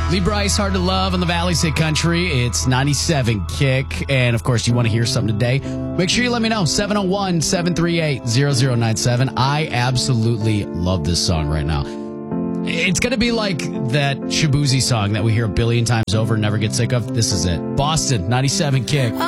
Lee Bryce, Hard to Love on the Valley's Hit Country. It's 97 Kick. And, of course, you want to hear something today, make sure you let me know. 701-738-0097. I absolutely love this song right now. It's going to be like that Shabuzi song that we hear a billion times over and never get sick of. This is it. Boston, 97 Kick.